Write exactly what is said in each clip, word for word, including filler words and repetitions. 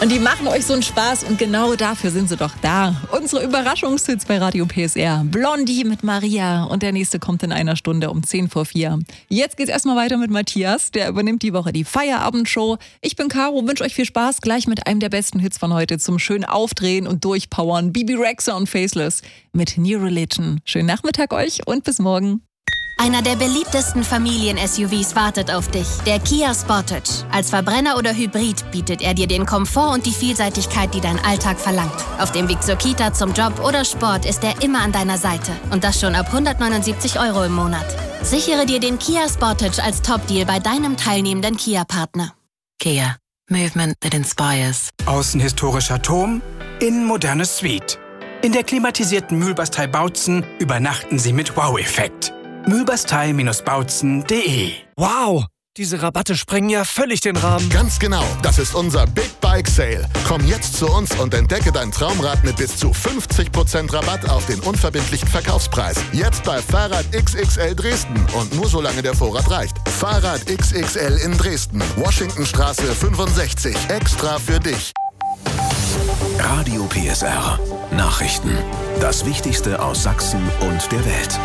Und die machen euch so einen Spaß und genau dafür sind sie doch da. Unsere Überraschungshits bei Radio P S R. Blondie mit Maria und der nächste kommt in einer Stunde um zehn vor vier. Jetzt geht's erstmal weiter mit Matthias, der übernimmt die Woche die Feierabendshow. Ich bin Caro, wünsche euch viel Spaß gleich mit einem der besten Hits von heute zum schön Aufdrehen und Durchpowern. Bibi Rexha und Faceless mit New Religion. Schönen Nachmittag euch und bis morgen. Einer der beliebtesten Familien-S U Vs wartet auf dich. Der Kia Sportage. Als Verbrenner oder Hybrid bietet er dir den Komfort und die Vielseitigkeit, die dein Alltag verlangt. Auf dem Weg zur Kita, zum Job oder Sport ist er immer an deiner Seite. Und das schon ab hundertneunundsiebzig Euro im Monat. Sichere dir den Kia Sportage als Top-Deal bei deinem teilnehmenden Kia-Partner. Kia. Movement that inspires. Außen historischer Turm, innen moderne Suite. In der klimatisierten Mühlbastei Bautzen übernachten Sie mit Wow-Effekt. mühlbastei Bindestrich bautzen punkt de. Wow, diese Rabatte sprengen ja völlig den Rahmen. Ganz genau, das ist unser Big Bike Sale. Komm jetzt zu uns und entdecke dein Traumrad mit bis zu fünfzig Prozent Rabatt auf den unverbindlichen Verkaufspreis. Jetzt bei Fahrrad X X L Dresden und nur solange der Vorrat reicht. Fahrrad X X L in Dresden, Washingtonstraße fünfundsechzig, extra für dich. Radio P S R. Nachrichten. Das Wichtigste aus Sachsen und der Welt.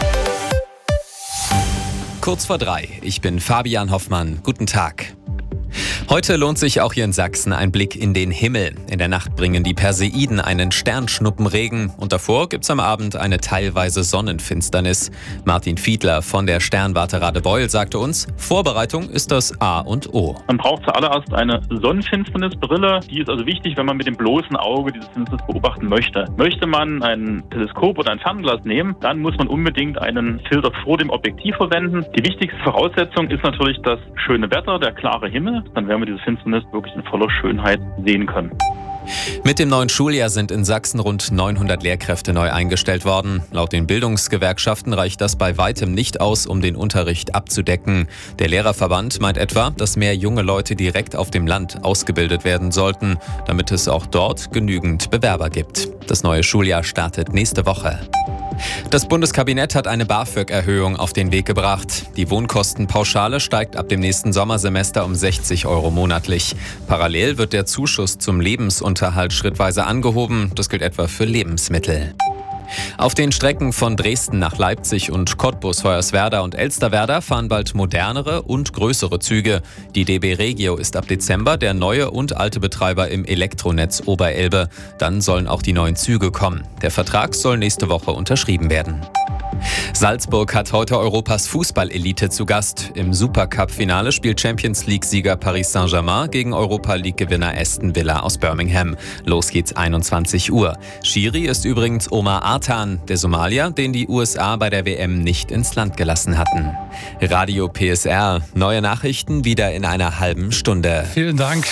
Kurz vor drei. Ich bin Fabian Hoffmann. Guten Tag. Heute lohnt sich auch hier in Sachsen ein Blick in den Himmel. In der Nacht bringen die Perseiden einen Sternschnuppenregen und davor gibt's am Abend eine teilweise Sonnenfinsternis. Martin Fiedler von der Sternwarte Radebeul sagte uns, Vorbereitung ist das A und O. Man braucht zuallererst eine Sonnenfinsternisbrille. Die ist also wichtig, wenn man mit dem bloßen Auge diese Finsternis beobachten möchte. Möchte man ein Teleskop oder ein Fernglas nehmen, dann muss man unbedingt einen Filter vor dem Objektiv verwenden. Die wichtigste Voraussetzung ist natürlich das schöne Wetter, der klare Himmel. Dann werden wir diese Finsternis wirklich in voller Schönheit sehen können. Mit dem neuen Schuljahr sind in Sachsen rund neunhundert Lehrkräfte neu eingestellt worden. Laut den Bildungsgewerkschaften reicht das bei weitem nicht aus, um den Unterricht abzudecken. Der Lehrerverband meint etwa, dass mehr junge Leute direkt auf dem Land ausgebildet werden sollten, damit es auch dort genügend Bewerber gibt. Das neue Schuljahr startet nächste Woche. Das Bundeskabinett hat eine BAföG-Erhöhung auf den Weg gebracht. Die Wohnkostenpauschale steigt ab dem nächsten Sommersemester um sechzig Euro monatlich. Parallel wird der Zuschuss zum Lebensunterhalt schrittweise angehoben. Das gilt etwa für Lebensmittel. Auf den Strecken von Dresden nach Leipzig und Cottbus, Hoyerswerda und Elsterwerda fahren bald modernere und größere Züge. Die D B Regio ist ab Dezember der neue und alte Betreiber im Elektronetz Oberelbe. Dann sollen auch die neuen Züge kommen. Der Vertrag soll nächste Woche unterschrieben werden. Salzburg hat heute Europas Fußball-Elite zu Gast. Im Supercup-Finale spielt Champions-League-Sieger Paris Saint-Germain gegen Europa-League-Gewinner Aston Villa aus Birmingham. Los geht's einundzwanzig Uhr. Schiri ist übrigens Omar Artan, der Somalier, den die U S A bei der W M nicht ins Land gelassen hatten. Radio P S R, neue Nachrichten wieder in einer halben Stunde. Vielen Dank.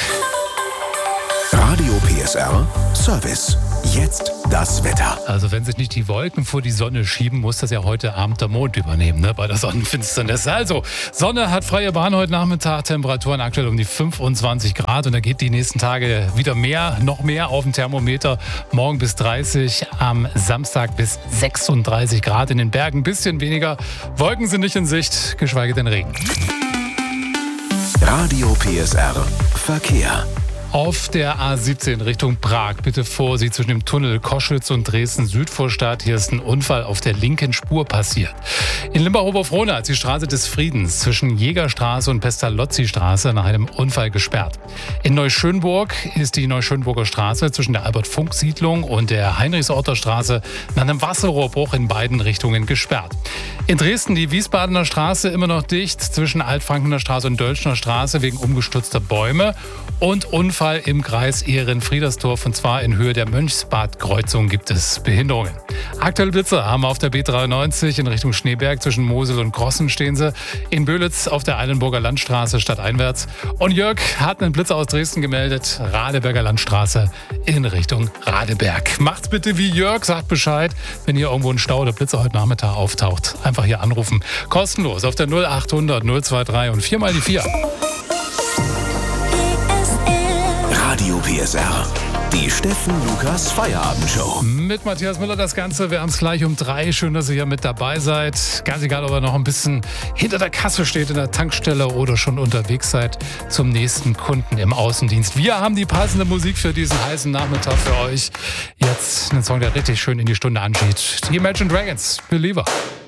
Radio P S R Service. Jetzt das Wetter. Also wenn sich nicht die Wolken vor die Sonne schieben, muss das ja heute Abend der Mond übernehmen, ne, bei der Sonnenfinsternis. Also, Sonne hat freie Bahn heute Nachmittag, Temperaturen aktuell um die fünfundzwanzig Grad und da geht die nächsten Tage wieder mehr, noch mehr auf dem Thermometer. Morgen bis dreißig, am Samstag bis sechsunddreißig Grad in den Bergen, ein bisschen weniger. Wolken sind nicht in Sicht, geschweige denn Regen. Radio P S R Verkehr. Auf der A siebzehn Richtung Prag. Bitte Vorsicht zwischen dem Tunnel Koschwitz und Dresden-Südvorstadt. Hier ist ein Unfall auf der linken Spur passiert. In Limbach-Oberfrohna ist die Straße des Friedens zwischen Jägerstraße und Pestalozzi-Straße nach einem Unfall gesperrt. In Neuschönburg ist die Neuschönburger Straße zwischen der Albert-Funk-Siedlung und der Heinrichsorter Straße nach einem Wasserrohrbruch in beiden Richtungen gesperrt. In Dresden die Wiesbadener Straße immer noch dicht zwischen Altfrankener Straße und Dölschner Straße wegen umgestürzter Bäume. Und Unfall im Kreis Ehren-Friedersdorf und zwar in Höhe der Mönchsbad-Kreuzung gibt es Behinderungen. Aktuelle Blitze haben wir auf der B dreiundneunzig in Richtung Schneeberg zwischen Mosel und Grossen stehen sie. In Böhlitz auf der Eilenburger Landstraße stadteinwärts. Und Jörg hat einen Blitzer aus Dresden gemeldet, Radeberger Landstraße in Richtung Radeberg. Macht's bitte wie Jörg, sagt Bescheid, wenn hier irgendwo ein Stau oder Blitzer heute Nachmittag auftaucht. Einfach hier anrufen. Kostenlos auf der null achthundert null dreiundzwanzig und vier mal die vier. Radio P S R Die Steffen Lukas Feierabendshow. Mit Matthias Müller das Ganze. Wir haben es gleich um drei. Schön, dass ihr hier mit dabei seid. Ganz egal, ob ihr noch ein bisschen hinter der Kasse steht in der Tankstelle oder schon unterwegs seid zum nächsten Kunden im Außendienst. Wir haben die passende Musik für diesen heißen Nachmittag für euch. Jetzt ein Song, der richtig schön in die Stunde angeht. Die Imagine Dragons, Believer.